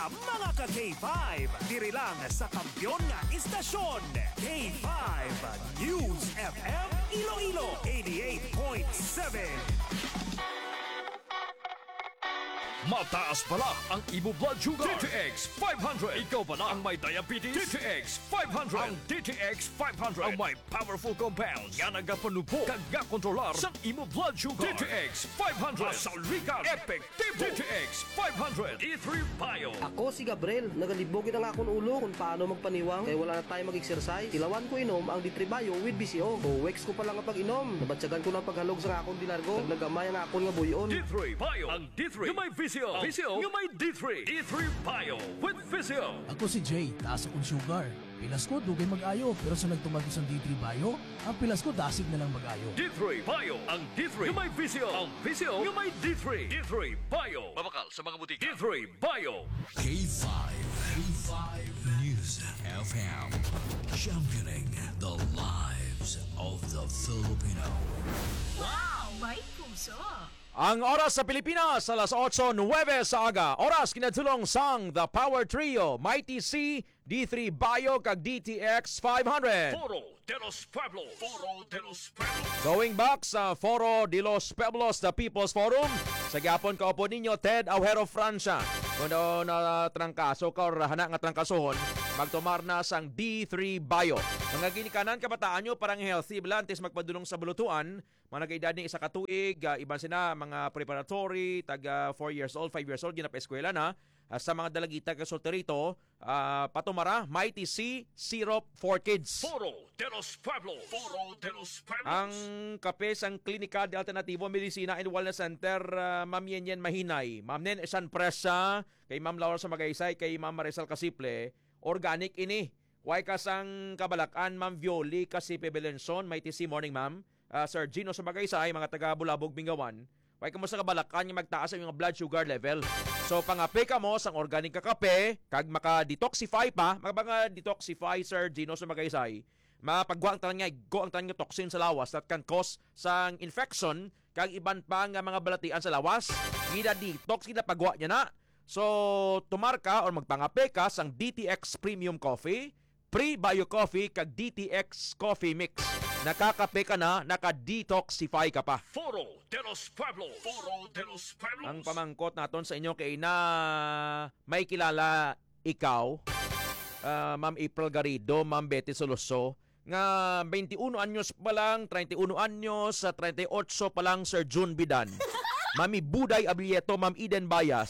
mga ka-K5. Diri lang sa kampiyon nga istasyon. K5 News FM Iloilo 88.7. Mataas pala ang imo blood sugar. DTX 500. Ikaw pala ang may diabetes. DTX 500. Ang DTX 500 ang may powerful compounds nga nagapanupo kag kontrolar sa imo blood sugar. DTX 500. Masaligan. Epektibo. DTX 500. E3 Bio. Ako si Gabriel, nagalibogin ang akong ulo kung paano magpaniwang kaya wala na tayo mag-exercise. Tilawan ko inom ang D3 Bio with BCO. O weeks ko pa lang ang pag-inom. Nabatsagan ko ng paghalog sa akong dilargo. Naglagamay ang akong nga buyon. D3 Bio. Ang D3 yung may VCO. VCO yung may D3. D3 Bio with VCO. Ako si Jay, taas akong sugar. Pilas ko, dugay mag-ayo. Pero sa nagtumag ko sa D3 Bio, ang pilas ko dasig na lang mag-ayo. D3 Bio. Ang D3 yung may VCO. Ang VCO yung may D3. D3 Bio. Mabakal sa mga butika. D3 Bio. K5. K5 News FM. Championing the lives of the Filipino. Wow! May puso! Ang oras sa Pilipinas, alas 8:09 sa aga. Oras kinatulong sang The Power Trio, Mighty C, D3 Bio, kag DTX 500. Foro de los Pueblos. Foro de los Pueblos. Going back sa Foro de los Pueblos, the People's Forum. Sa gapon kaupo ninyo, Ted Aujero Francia. Kung na trangkaso ka or hana nga trangkasohon, magtumar na sang D3 Bio. Mga ginikanan kabataan nyo parang healthy, bilantes magpadulong sa bulutuan. Mga nag-edad ni isa katuig, iban sina mga preparatory, taga 4 years old, 5 years old, ginapa-eskwela na. Sa mga dalagita kasulterito, patumara, Mighty C, Syrup for Kids. Foro de los Pueblos. Foro de los Pueblos. Ang kape sang Klinika de Alternativo Medicina and Wellness Center, Ma'am Yenyen Mahinay, Ma'am Nen Esan Presa, kay Ma'am Laura sa Magaysay, kay Ma'am Marisol Casiple, organic ini. Way kasang kabalakan, Ma'am Violi, Casipe Belenson, Mighty C, morning ma'am. Sir Gino sa Magaysay, mga taga Bulabog, Bingawan. Way kamo sa kabalakan yung magtaas ang yung blood sugar level. So pangape ka mo sang organic ka kape, kag maka-detoxify pa, maka-detoxify Sir Gino sa Magaysay. Mapagwa ang tanan nga, go ang tanan nga toxin sa lawas that can cause sang infection, kag iban pa nga mga balatian sa lawas. Gida detox, gida pagwa niya na. So tumar ka or magpangape ka sang DTX Premium Coffee, Pre-Bio Coffee, kag DTX Coffee Mix. Nakakape ka na, naka-detoxify ka pa. Foro de los Pueblos. Foro de los Pueblos. Ang pamangkot naton sa inyo kay na may kilala ikaw, Ma'am April Garrido, Ma'am Betty Soloso, nga 21 anyos pa lang, 31 anyos, 38 pa lang Sir June Bidan. Mami Buday Abilieto, Ma'am Eden Bayas.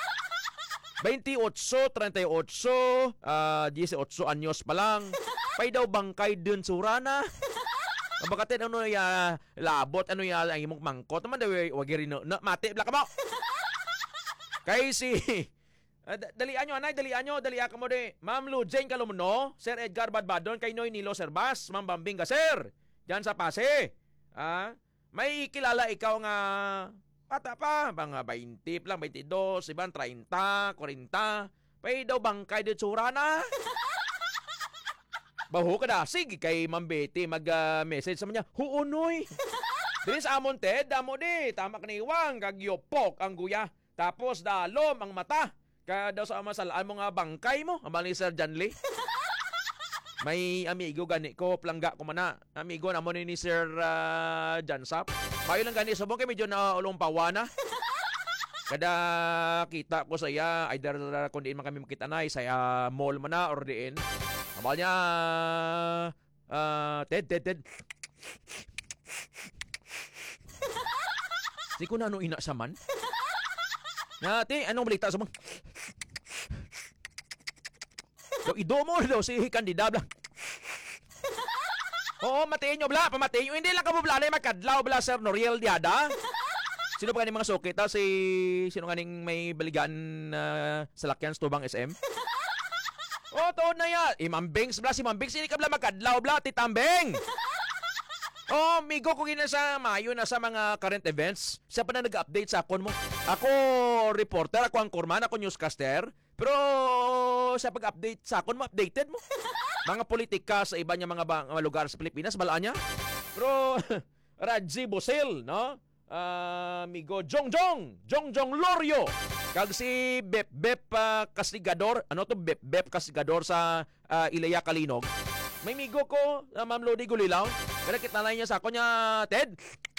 28, 38, 18 anyos pa lang. Pay daw bangkay dun surana. Bakatin ano ya labot ano ya ang imong mangkot naman daw wag rin na mati bla ka mo. Kay si dalian nyo anay, dalian ka mo de. Ma'am Lu Jane Calumno, Sir Edgar Badbadon, kay Noy Nilo Serbas, Ma'am Bambing Gaser. Diyan sa Pase. May kilala ikaw nga bata pa, mga 20 lang, 22, iban 30, 40. Pay daw bangkay de surana. Baho ka da. Sige, kay Ma'am Betty, mag-message sa niya. Huunoy. Dili sa amon, Ted, damo di. Tama kaniwang, kagyopok ang guya. Tapos dalom ang mata. Kaya daw sa masalaan mo nga bangkay mo. Ang ni Sir John Lee. May amigo gani ko, plangga ko mana. Amigo na mo ni Sir John Sap. Bayo lang gani, subong kay medyo na ulumpawa na. Kada kita ko sa iya, either kung diin man kami makita na, sa mall man na or diin. Amal niya, Ted. Di ko na ano ina sa man. Nati, anong balita sa mga? Daw, ido mo daw si kandida bla. Oo, matiin nyo bla, pamatiin nyo. Hindi lang ka mo bla na magkadlaw bla, Sir Noriel Diada. Sino ba ganing mga sukit? Sino ganing may baligaan sa lakyan sa Tubang SM? Oh, toon na yan. Ma'am Bings bla, si Ma'am Bings, hindi ka bla magkadlaw bla, titambeng. Oh, migo ko gina sa Mayo na sa mga current events. Siya pa na nag-update sa akon mo. Ako reporter, ako ang kurman, ako newscaster. Pero siya pag-update sa akon mo, updated mo. Mga politika sa iba niya mga lugar sa Pilipinas, balaan niya. Pero Radzi Bosil, no? amigo Jongjong Lorio. Kag si Bep Castigador, ano to Bep Castigador sa Ilaya Kalinog. May migo ko, Ma'am Lodi Gulilaw. Kaya kita na niya sa ako niya, Ted.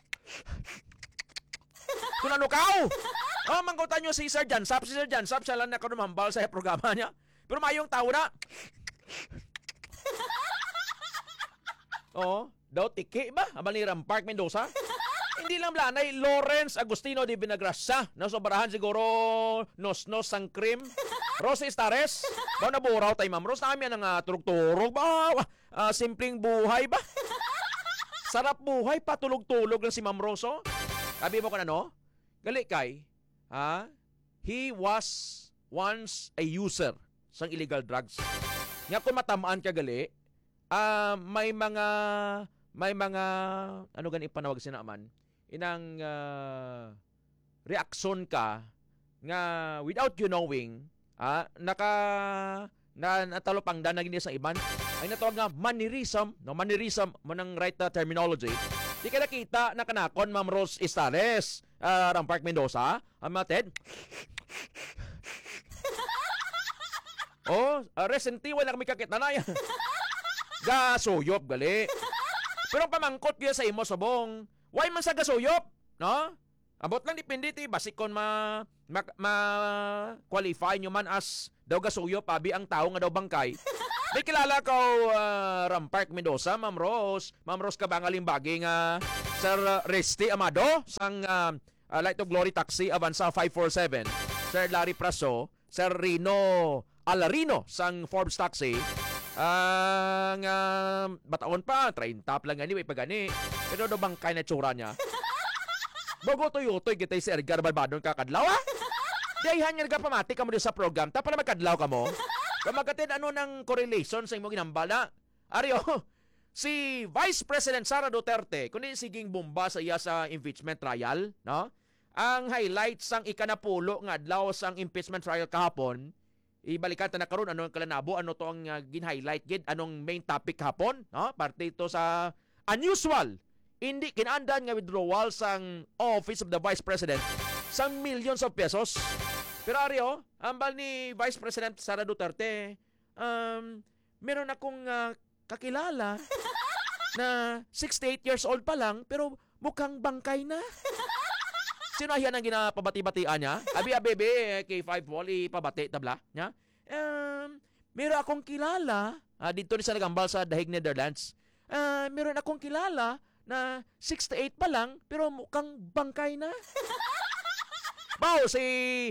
Kung ano kao? Mangkutan nyo si Sir Jansap. Si Sir Jansap, siya lang na kanumambal sa programa niya. Pero mayong tao na. Daw tiki ba? Abang ni Park Mendoza? Hindi lang blanay, Lawrence Agustino de Vinagrasa. Nasobrahan siguro nos sang cream. Rose Estares. Ba naburaw tayo, Ma'am Rose? Namin ang turog-turog ba? Simpleng buhay ba? Sarap buhay, patulog-tulog lang si Ma'am Rose. Sabi mo ko na, no? Gali kay, he was once a user sang illegal drugs. Nga kung matamaan ka gali, may mga ano gani ipanawag sinaman, inang reaksyon ka nga without you knowing, natalopangdan na gini sa iban. Ay natawag nga mannerism, no, mannerism mo ng right terminology. Di ka nakita na kanakon, Ma'am Rose Estares, Park Mendoza, Ted. Recently, wala kami kakita na yan. Gasuyop, gali. Pero pamangkot kaya sa imo, sobong. Why man sa gasuyop? No? Abot lang dipindi, basic kon qualify nyo man as daw gasuyop, abi ang tao nga daw bangkay. May kilala ko, Park Mendoza, Ma'am Rose. Ma'am Rose ka ba ang alimbagi nga Sir Resty Amado sang Light of Glory Taxi Avanza 547. Sir Larry Praso, Sir Rino Alarino sang Forbes Taxi. Bataon pa, 30 lang anyway pag gani. Pero do bangkay na tsura niya. Bogo toyotoy kita si Edgar Barbadon kakadlaw Diayhan nga pamati ka mo sa program. Tapos na magkadlaw ka mo. Kamagatin ano ng correlation sa imong ginambala. Aryo, si Vice President Sara Duterte, kundi siging bomba sa iya sa impeachment trial, no? Ang highlights sang ikanapulo nga adlaw sang impeachment trial kahapon, ibalikan ta na karon ano ang kalanabo, ano to ang gin-highlight gid, anong main topic kahapon, no? Parte ito sa unusual, hindi kinaandan nga withdrawal sang Office of the Vice President sang millions of pesos. Pero Aryo, ambal ni Vice President Sara Duterte, meron akong kakilala na 68 years old pa lang pero mukhang bangkay na. Sino yan ang ginapabati-batian niya? Abi-abebe, K5 Wall, ipabati, tabla niya. Meron akong kilala, dito ni sa nagambal sa Dahig, Netherlands. Meron akong kilala na 68 pa lang pero mukhang bangkay na. Bao si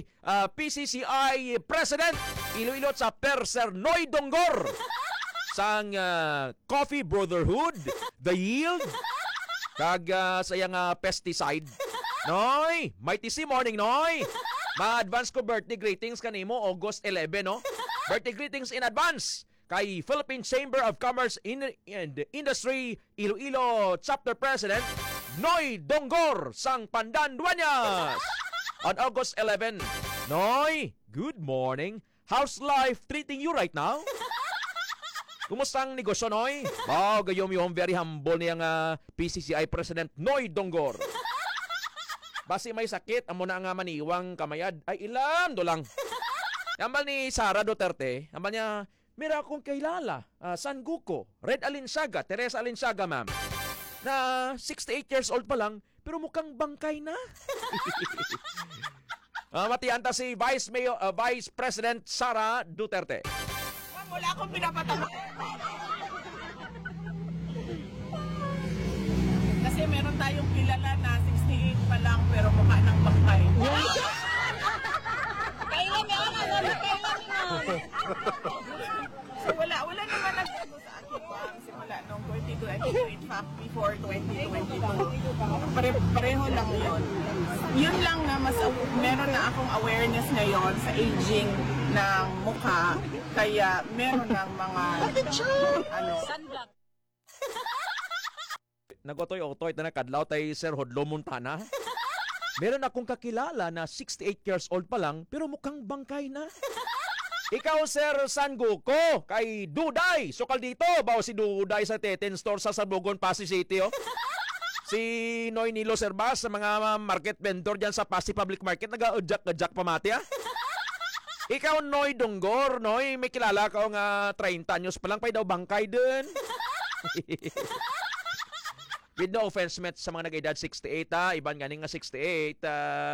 PCCI President Iloilo sa Sir Noy Donggor sang Coffee Brotherhood, The Yield, kag sayang pesticide. Noy, mighty si morning, Noy. Ma-advance ko birthday greetings kanimo August 11, no? Birthday greetings in advance kay Philippine Chamber of Commerce and Industry Iloilo Chapter President Noy Donggor sang Pandan Dueñas. On August 11, Noy, good morning. How's life treating you right now? Kumusta ang negosyo, Noy? Gayom very humble niyang PCCI President Noy Donggor. Basi may sakit, amo na nga maniwang kamayad. Ay ilan, do lang. Ambal ni Sara Duterte, ambal niya, meron akong kailala, San Guco, Red Alinsaga, Teresa Alinsaga, ma'am, na 68 years old pa lang, pero mukhang bangkay na. Matianta si Vice President Sara Duterte. Wala akong pinapatama. Kasi meron tayong kilala na 68 pa lang pero mukha ng bangkay. Kailan yan? Kailan yan? So wala naman nagsago sa akin pa. Simula nung 2022, in fact, before 2022. Pareho lang yun. Yun lang na meron na akong awareness ngayon sa aging ng mukha. Kaya meron ng mga sunblock. Nagotoy-otoy na kadlaw tay Sir Hodlo Montana. Meron akong kakilala na 68 years old pa lang pero mukhang bangkay na. Ikaw, Sir San Guco, kay Duday. Sukal dito, bawa si Duday sa Teten Store sa Sabugon, Pasig City, oh. Si Noy Nilo Servas sa mga market vendor dyan sa Pasig Public Market, nag-ujak-ujak pamati ha. Ikaw, Noy Donggor, Noy, may kilala ka nga 30 anyos pa lang, pa'y daw bangkay dun. With no offense met sa mga nag-edad 68 ha, iban ganing nga 68,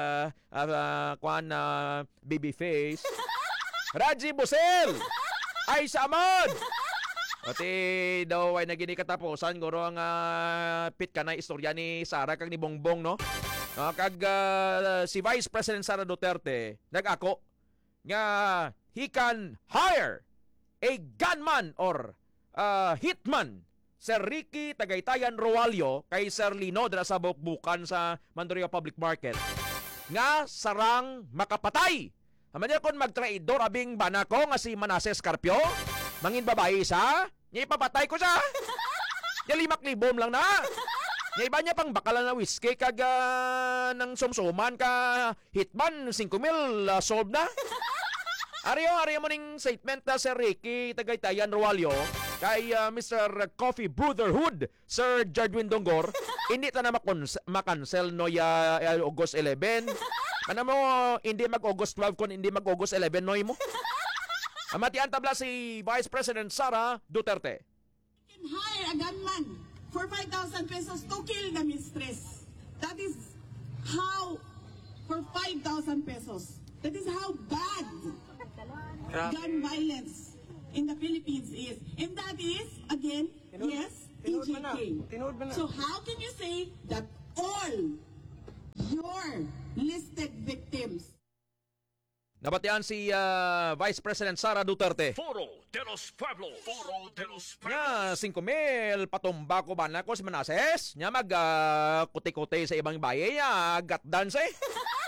baby face. Raji Busel! Ay samad! Pati daw ay naging katapusan, guro ang pit ka na istorya ni Sara kag ni Bongbong, no? Kag si Vice President Sara Duterte, nag-ako nga he can hire a gunman or hitman Sir Ricky Tagaytayan Roalio kay Sir Lino dira sa Bukbukan sa Mandurriaga Public Market nga sarang makapatay. Aman niya kung magtraidor abing bana ko nga si Manase Scarpio, mangin babae sa, niya ipapatay ko siya. Niya 5,000 lang na. Niya iba niya pang bakalan na whiskey kag ng sumsuman ka hitman 5,000 solve na. Ariyo mo ning statement na Sir Ricky Tagaytayan Roalio kay Mr. Coffee Brotherhood, Sir Jardwin Donggor, hindi ta na makancel no August 11. Ano mo, hindi mag-August 12 kung hindi mag-August 11 noy mo. Amatian tabla si Vice President Sara Duterte. Can hire a gunman for 5,000 pesos to kill the mistress. That is how, for 5,000 pesos. That is how bad gun violence in the Philippines is. And that is, again, yes, EJK. So how can you say that all your listed victims Nabatian si Vice President Sara Duterte. Foro de los Pueblos. Foro de los Pueblos. Nga 5,000 patumba ko ba na ko si Manases? Nya mag kuti-kuti sa ibang baye niya, gat dance eh.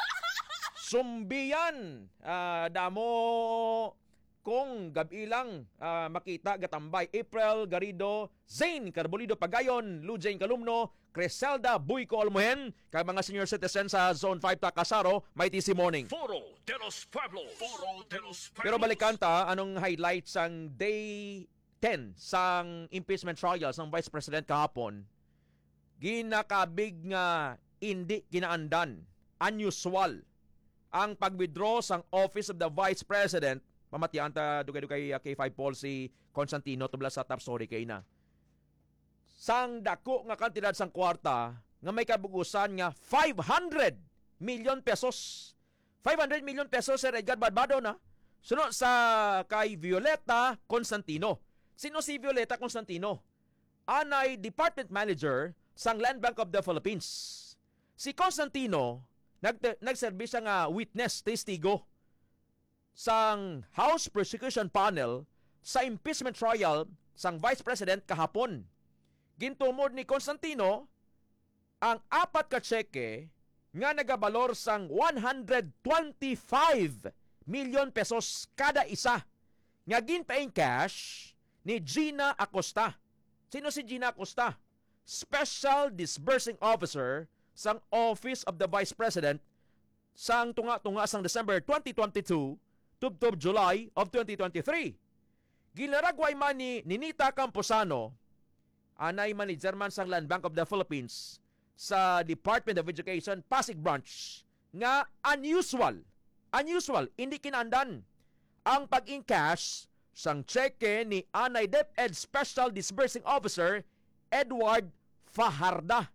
Sumbiyan, damo kung gabi lang makita gatambay April Garrido, Zane Carbolido Pagayon, Lujain Calumno, Criselda Buyco Almohen, kay mga senior citizen sa Zone 5 Takasaro, may TC Morning. Foro de los Pueblos. Foro de los Pueblos. Pero balikan ta, anong highlights ang day 10 sang impeachment trials ng Vice President kahapon? Ginakabig nga hindi kinaandan, unusual, ang pag-withdraw sang Office of the Vice President. Pamatian ta dugay-dugay K5 Paul si Constantino tubla sa top story kay na. Sang dako nga kantidad sang kwarta nga may kabugusan nga 500 million pesos. 500 million pesos Sir Edgar Barbado na. Sunod sa kay Violeta Constantino. Sino si Violeta Constantino? Anay Department Manager sang Land Bank of the Philippines. Si Constantino nagserbi siya nga witness, testigo sang House Prosecution Panel sa impeachment trial sang Vice President kahapon. Gintumod ni Constantino ang 4 ka tseke nga nagabalor sang 125 million pesos kada isa nga ginpaing cash ni Gina Acosta. Sino si Gina Acosta? Special Disbursing Officer sang Office of the Vice President sang tunga-tunga sang December 2022 tubtob July of 2023. Gilaragway man ni Ninita Camposano, anay manager man sang Land Bank of the Philippines sa Department of Education Pasig Branch, nga unusual, hindi kinandan ang pag-encash sang cheque ni Anay DepEd Special Disbursing Officer Edward Fajarda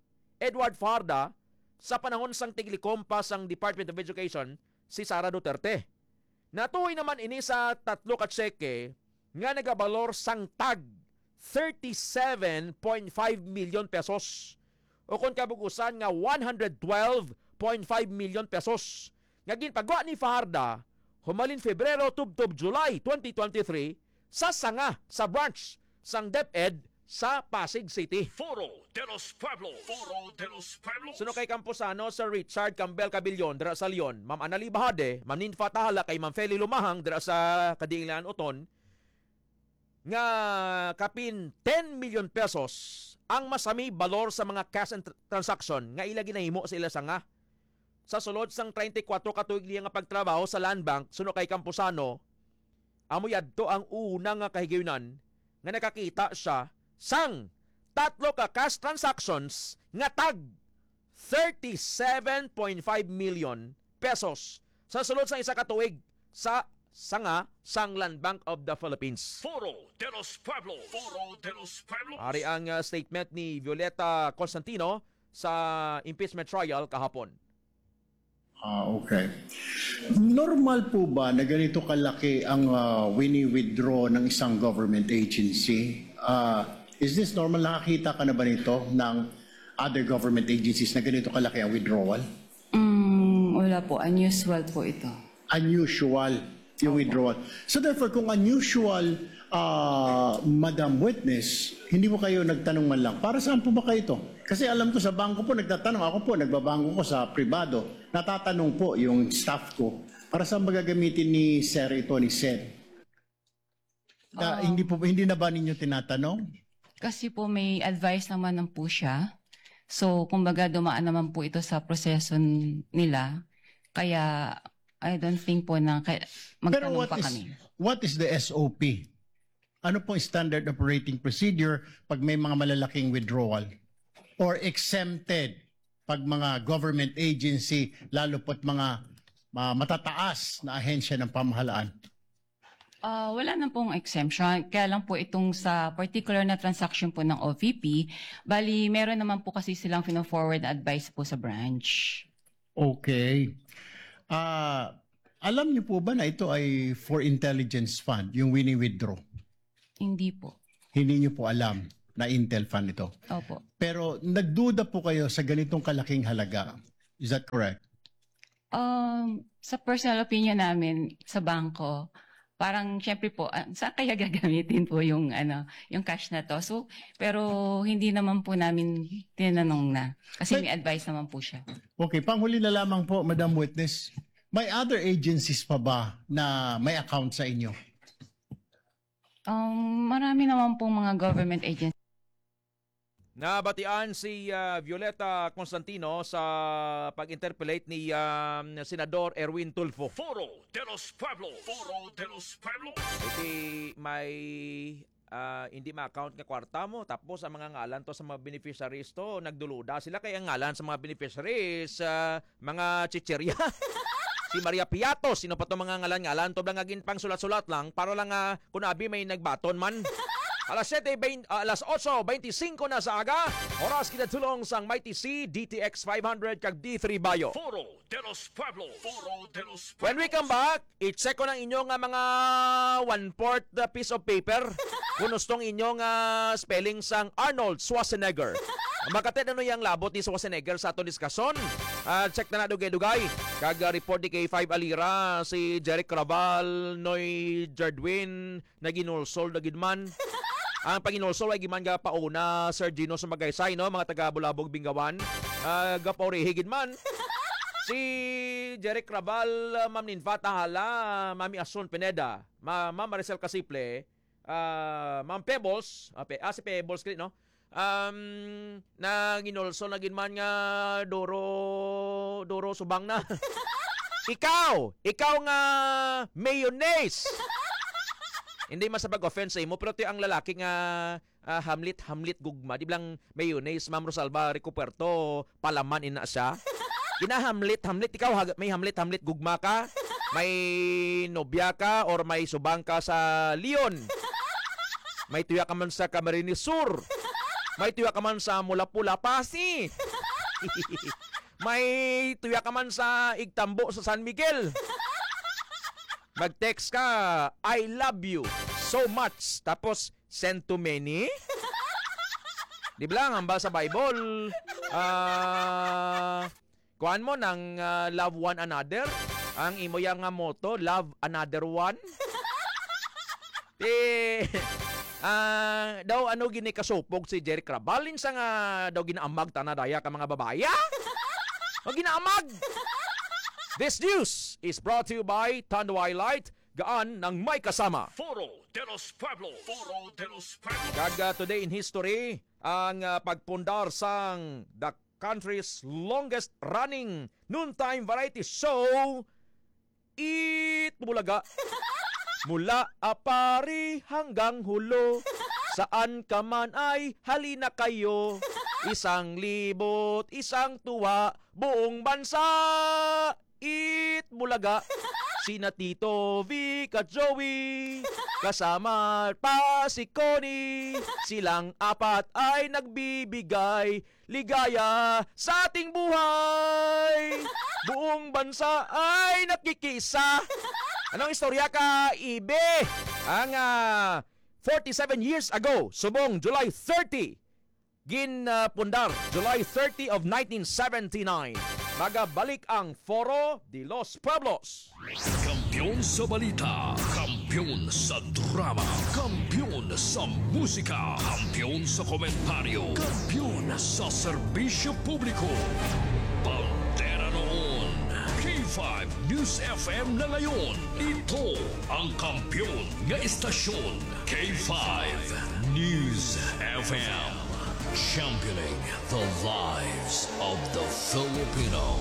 sa panahon sang tiglikompa sang Department of Education si Sara Duterte. Natuhoy naman ini sa 3 ka tseke nga nagabalor sang tag 37.5 million pesos o kung kabugusan nga 112.5 million pesos. Nga ginpagawa ni Fajarda humalin Febrero tubtob July 2023 sa sanga sa branch sang DepEd sa Pasig City. Foro de los Pueblos. Foro de los Pueblos. Suno kay Camposano, Sir Richard Campbell Cabillon dira sa Leon, Ma'am Anali Bahade, Ma'am Ninfa Tahala kay Ma'am Feli Lumahang dira sa Kadingilan Uton, nga kapin 10 million pesos ang masami balor sa mga cash and transaction nga ila ginahimo sa ila sanga. Sa sulod sang 34 ka tuig nga pagtrabaho sa Land Bank, suno kay Camposano, amo yadto ang una nga kahigayonan nga nakakita siya sang tatlo ka cash transactions nga tag 37.5 million pesos sa sulod sa isa ka tuig sa sanga Sanglan Bank of the Philippines. Foro de los Pueblos. Foro de los Pueblos. Ari ang statement ni Violeta Constantino sa impeachment trial kahapon. Okay. Normal po ba na ganito kalaki ang wini-withdraw ng isang government agency? Is this normal? Nakakita ka na ba nito ng other government agencies na ganito kalaki ang withdrawal? Wala po. Unusual po ito. Unusual yung withdrawal. So therefore, kung unusual, Madam Witness, hindi mo kayo nagtanong man lang, para saan po ba kayo ito? Kasi alam ko sa bangko po, nagtatanong. Ako po, nagbabangko ko sa pribado. Natatanong po yung staff ko, para saan ba gagamitin ni Sir ito, ni Sen? Hindi na ba ninyo tinatanong? Kasi po may advice naman po siya. So, kumbaga dumaan naman po ito sa proseso nila. Kaya, I don't think po na magtanong pa kami. What is the SOP? Ano pong standard operating procedure pag may mga malalaking withdrawal? Or exempted pag mga government agency, lalo po't mga matataas na ahensya ng pamahalaan? Wala na pong exemption. Kaya lang po itong sa particular na transaction po ng OVP, bali meron naman po kasi silang forward advice po sa branch. Okay. Alam niyo po ba na ito ay for intelligence fund, yung wini-withdraw? Hindi po. Hindi niyo po alam na Intel fund ito? Opo. Pero nagduda po kayo sa ganitong kalaking halaga. Is that correct? Sa personal opinion namin sa bangko, parang syempre po, saan kaya gagamitin po yung cash na to? So, pero hindi naman po namin tinanong na. Kasi may advice naman po siya. Okay, panghuli na lamang po, Madam Witness. May other agencies pa ba na may account sa inyo? Marami naman pong mga government agencies. Nabatian si Violeta Constantino sa pag-interpellate ni Senador Erwin Tulfo. Foro de los Pueblos. Foro de los Pueblos. Iti may hindi ma-account nga kwarta mo, tapos ang mga ngalan to sa mga beneficiaries to, nagduluda sila kaya ngalan sa mga beneficiaries, mga chicherya. Si Maria Piatos, sino pa to mga ngalan-ngalan, to lang agin pang sulat-sulat lang, para lang kung abi may nagbaton man. Alas 8:25 na sa aga. Oras kinatulong sang Mighty C, DTX 500 kag D3 Bayo. Foro de los Pueblos. Foro de los Pueblos. When we come back, i-check ko ng inyong mga 1/4 piece of paper kung gustong inyong spelling sang Arnold Schwarzenegger. Makatid ano yung labot ni Schwarzenegger sa atong diskasyon. Check na dugay-dugay. Kag report ni K5 Alira, si Jeric Craval, Noy Jardwin, naginulsol na gidman. Ang paginulsol ay giman ga pauna, Sir Gino sa Magaysay, no? Mga taga-Bulabog, Bingawan. Gapauri higidman. Si Jeric Craval, Ma'am Ninfa Tahala, Mami Asun Pineda, Ma'am Maricel Casiple, Ma'am Pebbles, si Pebbles, no? Na ginulsol na ginman nga Doro subang na. Ikaw nga mayonnaise. Hindi masabag offense mo, pero ito ang lalaki nga Hamlet gugma. Di bilang mayonnaise, Ma'am Rosalba Ricoperto, palaman ina siya. Hamlet, ikaw may Hamlet gugma ka? May nobya ka or may subang ka sa Leon? May tuya ka man sa Camarines Sur? May tuya ka man sa Mula-Pula, Pasig? May tuya ka man sa Igtambo sa San Miguel? Mag-text ka, I love you so much. Tapos, send to many. Di ba lang, hamba sa Bible, kuhaan mo ng love one another. Ang imo yang nga motto, love another one. Daw ano gini kasupog si Jeric Crabalin sa nga daw ginaamag tanadaya ka mga babaya. O ginaamag. This news is brought to you by Tanduay Light, gaan ng may kasama. Foro de los Pueblos. Foro de los Pueblos. Kaga today in history, ang pagpundar sang the country's longest running noontime variety show, Eat Bulaga. Mula Apari hanggang Hulo, Saan ka man ay halina kayo. 1,000, 1 tuwa, buong bansa. Bulaga. Sina Tito, Vic at Joey, kasama pa si Connie. Silang apat ay nagbibigay ligaya sa ating buhay. Buong bansa ay nakikisa. Anong istorya ka, Ibe? Ang 47 years ago, subong July 30, ginpundar, July 30 of 1979. Magabalik ang Foro de los Pueblos. Kampiyon sa balita, kampiyon sa drama, kampiyon sa musika, kampiyon sa komentaryo, kampiyon sa serbisyo publiko. Pantera noon, K5 News FM na ngayon. Ito ang kampiyon nga istasyon, K5 News FM. Championing the lives of the Filipino.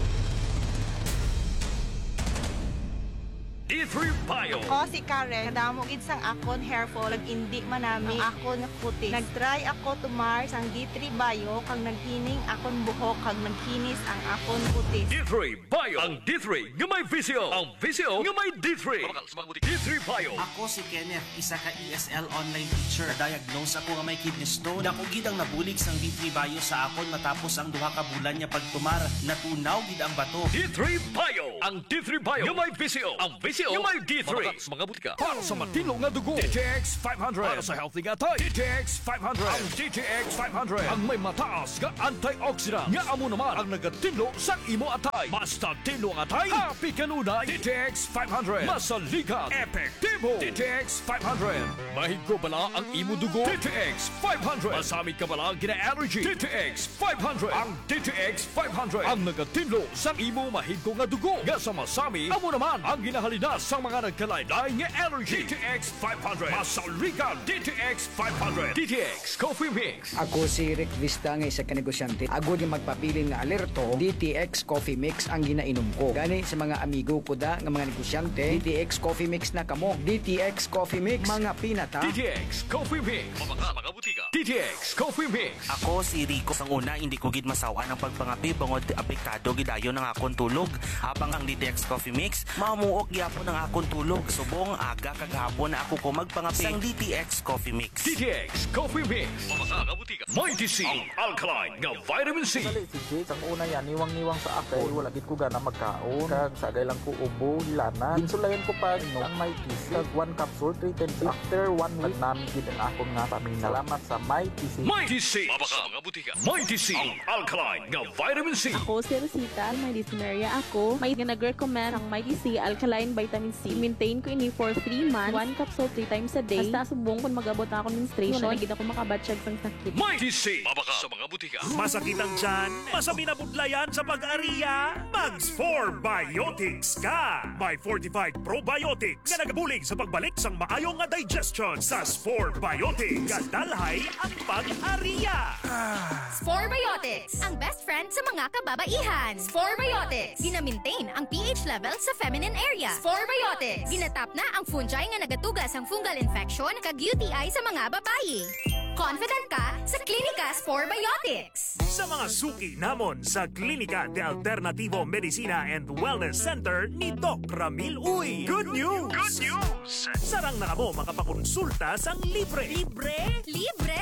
D3 Bio. Ako si Karen, kadamo gid sang akon hair fall, indi man nami ang akon nga kutis. Nagtry ako tumar sang D3 Bio kag naghining akon buhok kag nagkinis ang akon kutis. D3 Bio. Ang D3 nga may visyo. Ang visyo nga may D3. D3 Bio. Ako si Kenneth, isa ka ESL online teacher. Diagnose ako nga may kidney stone. Ako gid ang nabulig sang D3 Bio sa akon matapos ang 2 ka bulan niya pagtumar. Natunaw gid ang bato. D3 Bio. Ang D3 Bio nga may visyo. Ang visyo nga may D3. Mga butika. Para sa matino nga dugo. DTX 500. Para sa healthy nga tayo. DTX 500. Ang DTX 500. Ang may mataas nga antioxidant. Nga amo naman ang nagatinlo sa imo atay. Basta tinlo ang atay. Happy kanunay. DTX 500. Masaligan. Epektibo. DTX 500. Mahigko bala ang imo dugo. DTX 500. Masami ka bala gina-allergy. DTX 500. Ang DTX 500. Ang nagatinlo sa imo mahigko nga dugo. Nga sa masami, amo naman ang ginahalina sa mga nagkalaylay nga allergy. DTX 500. Masaligan. DTX 500. DTX Coffee Mix. Ako si Rick Vista nga isa ka negosyante. Agod nga magpabilin nga alerto, DTX Coffee Mix ang ginainom ko. Gani sa mga amigo ko da nga mga negosyante, DTX Coffee Mix na kamo. DTX Coffee Mix, mga pinata. DTX Coffee Mix. Mga butika. DTX Coffee Mix. Ako si Rico. Sang una, hindi ko gid masawa ng pagpangapi bangod apektado gidayon ng akon tulog. Habang ang DTX Coffee Mix, mamuok gyapon ang akon tulog. Subong aga kaghapon na ako ko magpangapi sang DTX Coffee Mix. DTX Coffee Mix. Mga butika. Mighty C. Ang alkaline nga vitamin C. Dali si Jake, ang una yan, niwang-niwang sa akin. Wala gid ko gana magkaon. Kag sagay lang ko ubo, hilana. Insulayan ko pa ang Mighty C. Kag 1 capsule, 3 10. After 1 month namin gid ang akong nga paminaw. Salamat sa Mighty C. Mighty C. Mga butika. Mighty C. Ang alkaline nga vitamin C. Ako si Rosita, may dyspnea ako. May nag-recommend ang Mighty C Alkaline Vitamin C. Maintain ko ini for 3 months. 1 capsule 3 times a day. Hasta subong kung mag-abot na ako menstruation. Wala gid ako makabatsyag sang sakit. Mighty C. Sa mga butika. Masakit ang tiyan? Masabi na budlayan sa pag-ariya? Mags 4 Biotics ka! May fortified probiotics nga nagabulig sa pagbalik sang maayong nga digestion sa Spore Biotics. Kadalhay ang pag-ariya! Spore Biotics, ang best friend sa mga kababaihan. Spore Biotics, gina-maintain ang pH level sa feminine area. Spore Biotics, ginatap na ang fungi nga nagatugas ang fungal infection kag UTI sa mga babayi. Confident ka sa Klinika Spore Biotics. Sa mga suki namon sa Klinika de Alternativo Medicina and Wellness Center ni Doc Ramil Uy. Good news! Good news! Sarang na mo makapakonsulta sang libre. Libre? Libre!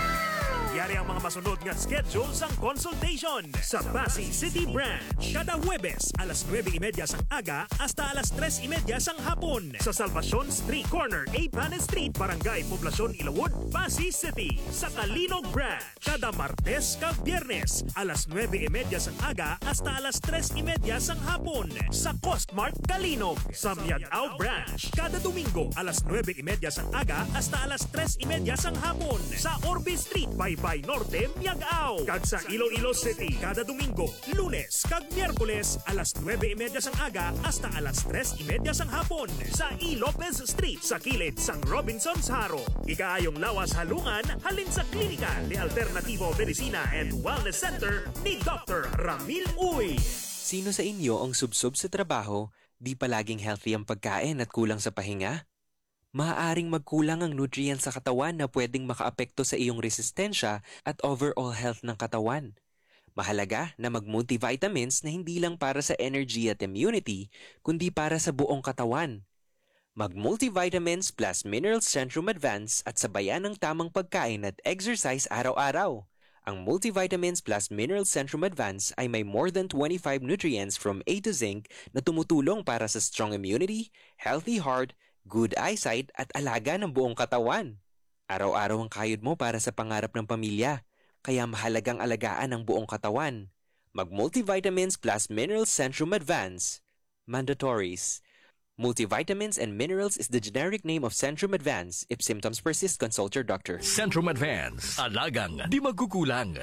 Yari ang mga masunod nga schedule sang consultation sa Pasig City Branch. Kada Huwebes, alas 9:30 sang aga hasta alas 3:30 sang hapon. Sa Salvacion Street Corner, Pan Street, Barangay Poblacion, Ilawod, Pasig City. Sa Kalinog Branch, kada Martes kag Biyernes, alas 9:30 sang aga hasta alas 3:30 sang hapon. Sa Costmart Kalinog. Sa Miagao Branch, kada Domingo, alas 9:30 sang aga hasta alas 3:30 sang hapon. Sa Orbe Street, Baybay Norte, Miagao. Kag sa Iloilo City, kada Domingo, Lunes kag Miyerkules, alas 9:30 sang aga hasta alas 3:30 sang hapon. Sa E. Lopez Street, sa kilid sang Robinson's Haro. Ikaayong lawas halungan, halin sa Klinika de Alternativo Medicina and Wellness Center ni Dr. Ramil Uy. Sino sa inyo ang subsob sa trabaho, di palaging healthy ang pagkain at kulang sa pahinga? maaaring magkulang ang nutrients sa katawan na pwedeng makaapekto sa iyong resistensya at overall health ng katawan. Mahalaga na mag-multivitamins na hindi lang para sa energy at immunity, kundi para sa buong katawan. Mag-multivitamins plus Minerals Centrum Advance at sabayan ng tamang pagkain at exercise araw-araw. Ang Multivitamins plus Minerals Centrum Advance ay may more than 25 nutrients from A to Zinc na tumutulong para sa strong immunity, healthy heart, good eyesight at alaga ng buong katawan. Araw-araw ang kayod mo para sa pangarap ng pamilya, kaya mahalagang alagaan ang buong katawan. Mag-Multivitamins plus Minerals Centrum Advance. Mandatories. Multivitamins and minerals is the generic name of Centrum Advance. If symptoms persist, consult your doctor. Centrum Advance. Alagang di magkukulang.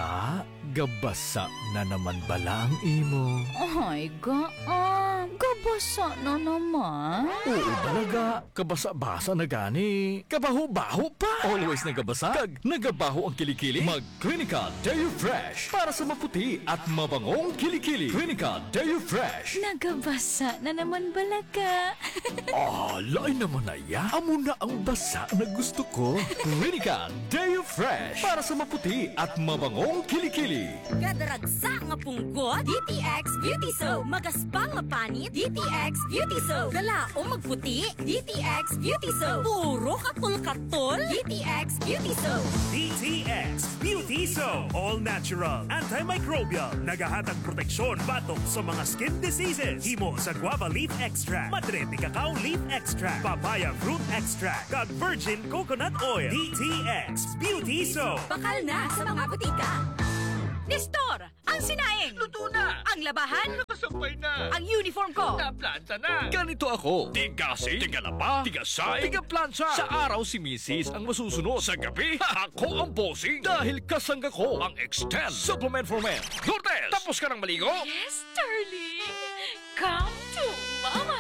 Gabasa na naman bala ang imo. Ay, gabasa na naman. Oo talaga. Kabasa-basa na gani. Kabaho-baho pa. Always nagabasa. Kag nagabaho ang kilikili. Mag-Clinica Deo Fresh. Para sa maputi at mabangong kilikili. Clinica Deo Fresh. Nagabasa na naman balaga. Lain naman na ya. Amo na ang basa na gusto ko. Clinica Deo Fresh. Para sa maputi at mabangong kilikili. Gadaragsa nga punggot, DTX Beauty Soap. Magaspang nga panit, DTX Beauty Soap. Galaong magputi, DTX Beauty Soap. Puro katol-katol, DTX Beauty Soap. DTX Beauty Soap. All natural, antimicrobial, nagahatag proteksyon batok sa mga skin diseases. Himo sa guava leaf extract, madre de cacao leaf extract, papaya fruit extract, kag virgin coconut oil. DTX Beauty Soap. Bakal na sa mga butika. Nestor, ang sinaing. Luto na. Ang labahan. Nakasampay na. Ang uniform ko. Naplanta na. Ganito ako. Tigasi, tigalaba, tigasay, tigaplansya. Sa araw si Mrs. ang masusunod. Sa gabi, ako ang bossing. Dahil kasangga ko ang Extend Supplement for Men. Lourdes, tapos ka ng maligo? Yes, darling. Come to Mama.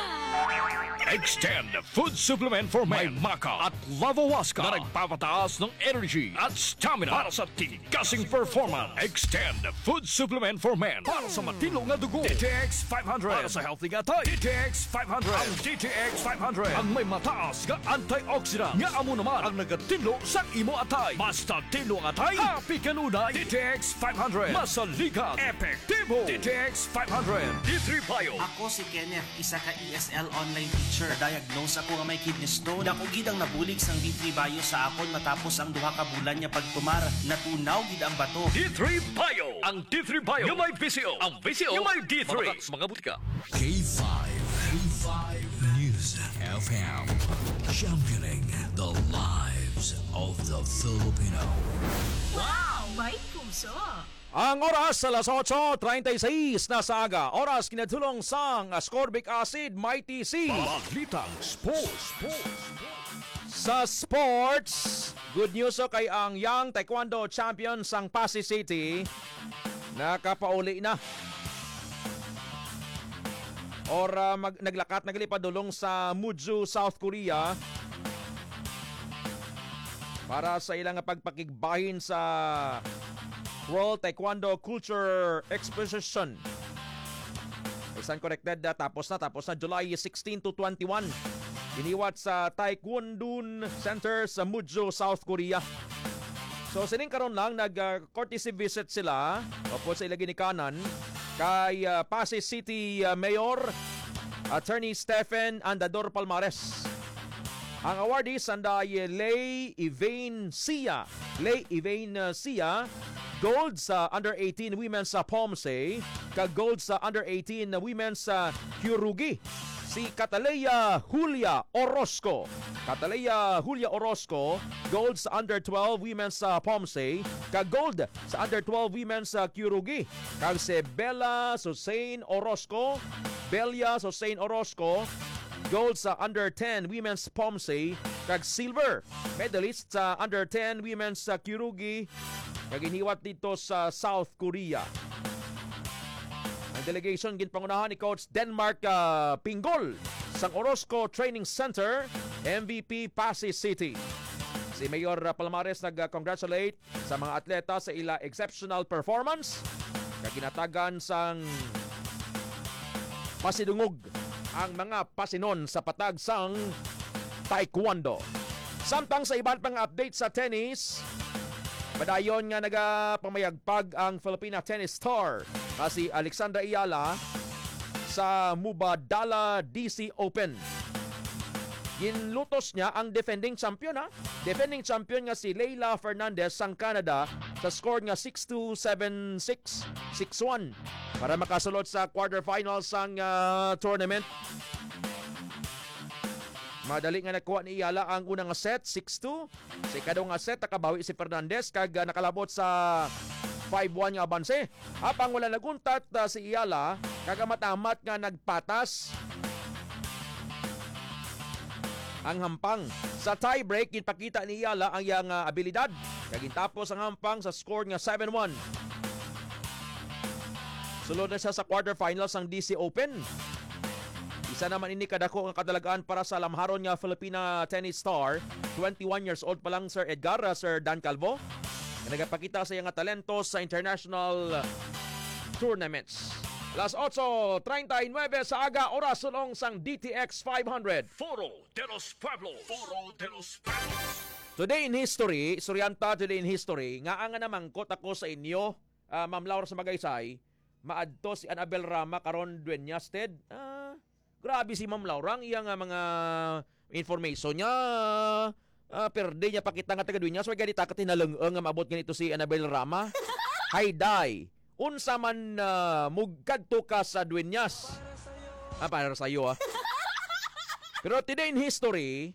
Extend Food Supplement for Men. May Maca at Lavawaska na nagpapataas ng energy at stamina para sa tigasing performance. Extend Food Supplement for Men para sa matilong na dugo. DTX 500 para sa healthy gatay. DTX 500. Ang DTX 500 ang may mataas nga antioxidant nga amo naman ang nagatinlo sa imo atay. Basta tinlo ang atay, happy kanunay. DTX 500 masalikat, epektibo. DTX 500 D3 Bio. Ako si Kenneth, isa ka ESL online teacher. Diagnose ako nga may kidney stone. Dako gid ang nabulig sang D3 Bio sa akon matapos ang duha ka bulan niya pagtumar. Natunaw gid ang bato. D3 Bio. Ang D3 Bio yung may PCO. Ang PCO yung may D3. Mga butika. K5 News FM. Championing the lives of the Filipino. Wow, may puso. Ang oras sa 8:36 na sa aga. Oras kinatulong sang ascorbic acid, Mighty C. Balitang sports. Sa sports, good news kay ang young taekwondo champion sang Pasay City nakapauli na. Naglakat naglipadulong sa Muju, South Korea para sa ilang pagpakigbahin sa World Taekwondo Culture Exposition. Isang corrected tapos na July 16 to 21. Iniwat sa Taekwondo Center sa Muju, South Korea. So sining karon lang nag-courtesy visit sila opo sa ilagi ni kanan kay Pasay City Mayor Attorney Stephen Andador Palmares. Ang awardees anday Lay Ivane Sia, gold sa under-18 women's sa Pomse, kag gold sa under-18 women's sa Hyurugi. Si Catalea Julia Orozco, gold sa under-12 women's sa Pomse, kag gold sa under-12 women's sa Hyurugi. Kag si Belia Sosain Orozco, gold sa under-10 women's Pomse, kag silver medalist sa under-10 women's sa Kyurugi, kag iniwat dito sa South Korea. Ang delegation ginpangunahan ni Coach Denmark Pinggol sang Orozco Training Center, MVP Pasay City. Si Mayor Palmares nag-congratulate sa mga atleta sa ila exceptional performance, kag ginatagan sang masidungog ang mga pasinon sa patag sang taekwondo. Samtang sa iban pang update sa tennis, padayon nga nagapamayagpag ang Filipina tennis star si Alexandra Ayala sa Mubadala DC Open. Ginlutos niya ang defending champion Defending champion nga si Leila Fernandez sang Canada sa score nga 6-2, 7-6, 6-1 para makasulod sa quarterfinals sang tournament. Madali nga nakuha ni Ayala ang unang set, 6-2. Sa ikadong set, nakabawi si Fernandez kag nakalabot sa 5-1 nga abanse. Apang wala naguntat si Ayala, kagamatamat nga nagpatas ang hampang. Sa tiebreak, ginpakita ni Ayala ang iyang abilidad. Kagintapos ang hampang sa score nga 7-1. Sulod na siya sa quarterfinals ng DC Open. Isa naman ini kadako ang kadalagaan para sa lamharon nga Filipina tennis star. 21 years old pa lang Sir Edgar, Sir Dan Calvo. Nagapakita sa iyang talento sa international tournaments. Las 8:39 sa aga, oras sulong sang DTX 500. Foro de los Pueblos. Foro de los Pueblos. Today in history, Suryanta, today in history, nga ang namangkot ako sa inyo, Ma'am Laura sa Magaysay, maadto si Annabel Rama karon Dueñas Ted. Grabe si Ma'am Laura, ang iyang mga information niya. Perde niya pakita nga taga Dueñas, way ganita ka tinalang-ang nga maabot ganito si Annabel Rama. Hayday, unsa man mugkadto ka sa Dueñas. Para sa iyo Pero today in history,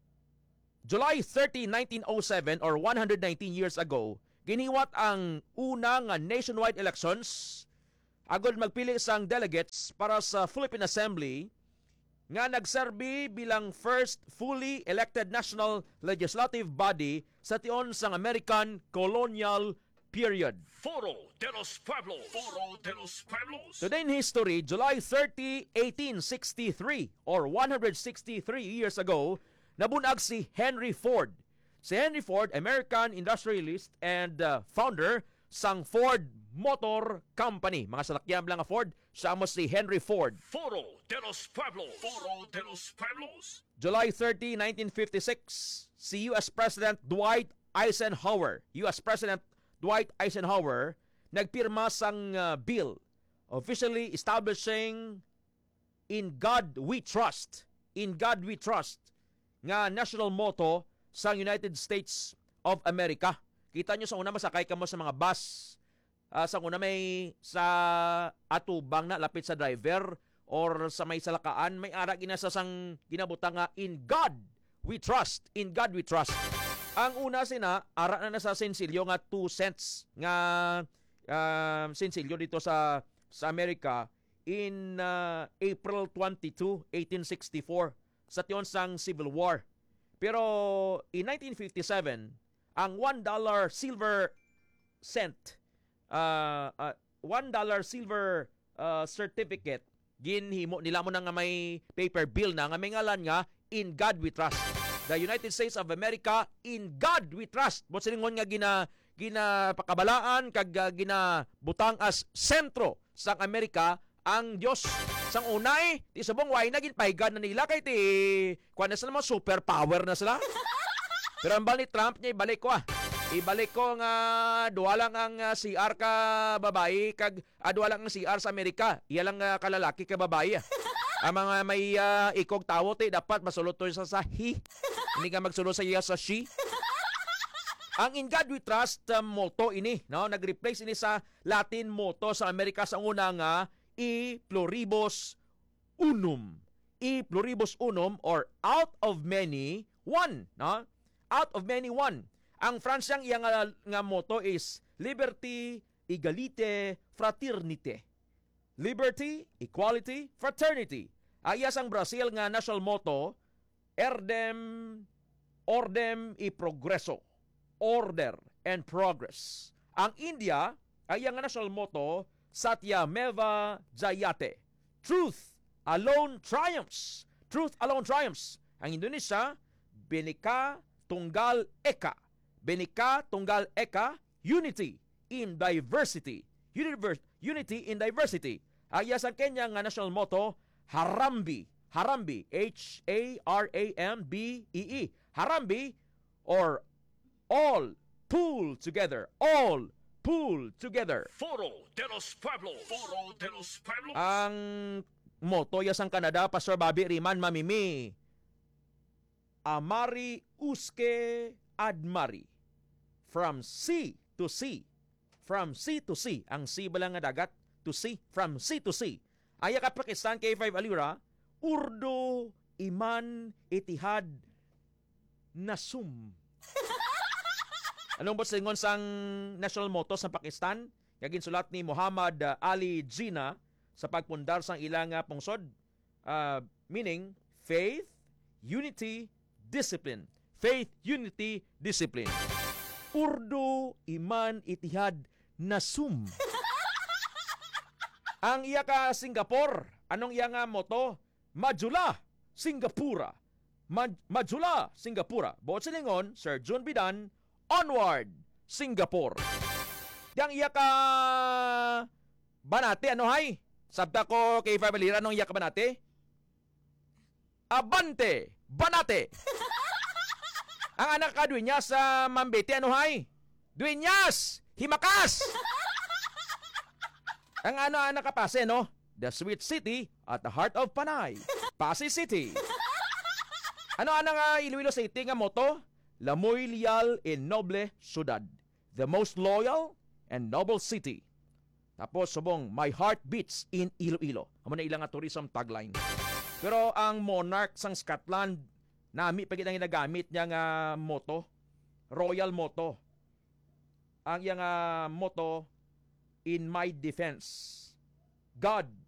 July 30, 1907 or 119 years ago, giniwat ang unang nationwide elections agod magpili sang delegates para sa Philippine Assembly nga nagserbi bilang first fully elected national legislative body sa tion sang American colonial period. Foro de los Pueblos. Foro de los Pueblos. Today in history, July 30, 1863 or 163 years ago, nabunag si Henry Ford. Si Henry Ford, American industrialist and founder sang Ford Motor Company. Mga salakyan lang nga Ford, siya mo si Henry Ford. Foro de los Pueblos. Foro de los Pueblos. July 30, 1956, si U.S. President Dwight Eisenhower. U.S. President Dwight Eisenhower nagpirma sang bill officially establishing In God We Trust. In God We Trust nga national motto sa United States of America. Kita nyo sa una masakay ka mo sa mga bus. Sa una may sa atubang na lapit sa driver or sa may salakaan, may ara ginasa sang ginabuta nga In God We Trust. In God We Trust. Ang una sina, ara na sa sensilyo nga 2 cents nga sensilyo dito sa Amerika in April 22, 1864 sa tion sang Civil War. Pero in 1957, ang $1 silver cent, $1 silver certificate, ginhimo nila mo na nga may paper bill na nga may ngalan nga In God We Trust. The United States of America, In God We Trust. Mo silingon nga ginapakabalaan kag ginabutang as sentro sang Amerika ang Dios. Sang unay, ti subong way na ginpaygan na nila kay ti kuan na sila mga superpower na sila. Pero ang bali Trump niya ibalik ko Ibalik ko nga duwa lang ang CR ka babae kag duwa lang ang CR sa Amerika. Iya lang kalalaki ka babae. Ang mga may ikog tawo ti dapat masulot to sa he. Hindi ka magsulot sa iya sa she. Ang In God We Trust motto ini, no, nag-replace ini sa Latin motto sa Amerika sa una nga E pluribus unum. E pluribus unum or out of many one, no? Out of many one. Ang Fransang iyang nga motto is liberty, egalite, fraternite. Liberty, equality, fraternity. Ayas ang Brazil nga national motto, ordem e progreso. Order and progress. Ang India, ay ang national motto, Satyameva Jayate. Truth alone triumphs. Truth alone triumphs. Ang Indonesia, Bhinneka Tunggal Ika. Bhinneka Tunggal Ika, unity in diversity. Unity in diversity. Ayas ang Kenya nga national motto, Harambee. Harambee, H-A-R-A-M-B-E-E. Harambee or all pull together. All pull together. Foro de los Pueblos. Foro de los Pueblos. Ang moto yasang Canada, Pastor Bobby Riman Mamimi. Amari uske admari. From sea to sea. From sea to sea. Ang sea ba lang nga dagat? To sea. From sea to sea. Aya ka Pakistan K5 Alira. Urdu, Iman, Itihad, Nasum. Anong ba singon sang national motto sa Pakistan? Kagin sulat ni Muhammad Ali Jinnah sa pagpundar sang ilang pungsod. Meaning, faith, unity, discipline. Faith, unity, discipline. Urdu, Iman, Itihad, Nasum. Ang iya ka Singapore, anong iya nga motto? Majula, Singapura. Majula, Singapura. Buot silingon, Sir Jun Bidan, onward, Singapore. Yang iya ka Banate, ano hay? Sabta ko kay Fabalira, anong iya ka Banate? Abante, Banate. Ang anak ka Dueñas sa Mambete, ano hay? Dueñas, Himakas. Ang anak ka Pase, no? The sweet city at the heart of Panay. Pasay City. Ano nga Iloilo City nga motto? La muy leal and noble ciudad. The most loyal and noble city. Tapos subong, my heart beats in Iloilo. Amo na ilang tourism tagline. Pero ang monarch sang Scotland, nami pagit ang ginagamit niya nga motto, royal motto. Ang iyang motto, in my defense, God